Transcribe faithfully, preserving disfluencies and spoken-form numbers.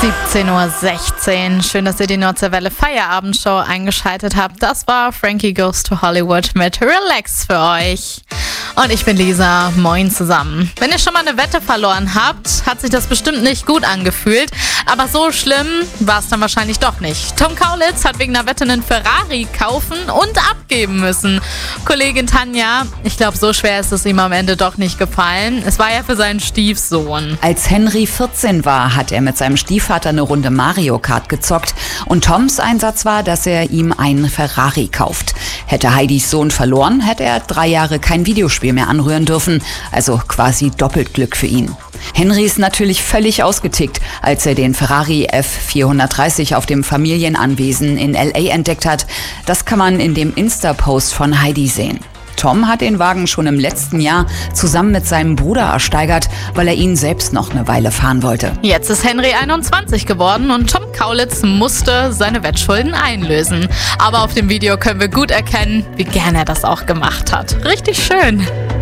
siebzehn Uhr sechzehn. Schön, dass ihr die Nordseewelle Feierabendshow eingeschaltet habt. Das war Frankie Goes to Hollywood mit Relax für euch. Und ich bin Lisa. Moin zusammen. Wenn ihr schon mal eine Wette verloren habt, hat sich das bestimmt nicht gut angefühlt. Aber so schlimm war es dann wahrscheinlich doch nicht. Tom Kaulitz hat wegen einer Wette einen Ferrari kaufen und abgeben müssen. Kollegin Tanja, ich glaube, so schwer ist es ihm am Ende doch nicht gefallen. Es war ja für seinen Stiefsohn. Als Henry vierzehn war, hat er mit seinem Stiefvater eine Runde Mario Kart gezockt. Und Toms Einsatz war, dass er ihm einen Ferrari kauft. Hätte Heidis Sohn verloren, hätte er drei Jahre kein Videospiel mehr anrühren dürfen. Also quasi doppelt Glück für ihn. Henry ist natürlich völlig ausgetickt, als er den Ferrari F vierhundertdreißig auf dem Familienanwesen in L A entdeckt hat. Das kann man in dem Insta-Post von Heidi sehen. Tom hat den Wagen schon im letzten Jahr zusammen mit seinem Bruder ersteigert, weil er ihn selbst noch eine Weile fahren wollte. Jetzt ist Henry einundzwanzig geworden und Tom Kaulitz musste seine Wettschulden einlösen. Aber auf dem Video können wir gut erkennen, wie gern er das auch gemacht hat. Richtig schön.